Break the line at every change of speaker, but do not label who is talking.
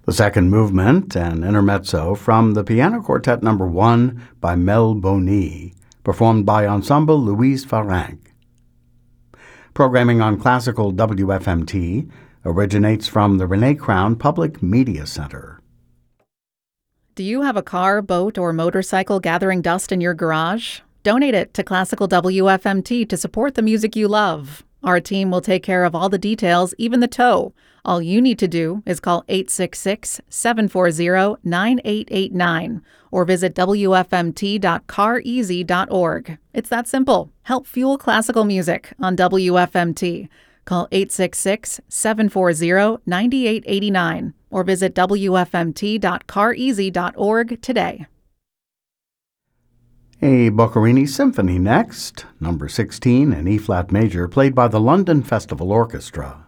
The second movement, an intermezzo from the Piano Quartet No. 1 by Mel Boni, performed by Ensemble Louise Farrenc. Programming on Classical WFMT originates from the Renee Crown Public Media Center.
Do you have a car, boat, or motorcycle gathering dust in your garage? Donate it to Classical WFMT to support the music you love. Our team will take care of all the details, even the tow. All you need to do is call 866-740-9889 or visit wfmt.careasy.org. It's that simple. Help fuel classical music on WFMT. Call 866-740-9889 or visit wfmt.careasy.org today.
A Boccherini Symphony next, number 16 in E-flat major, played by the London Festival Orchestra.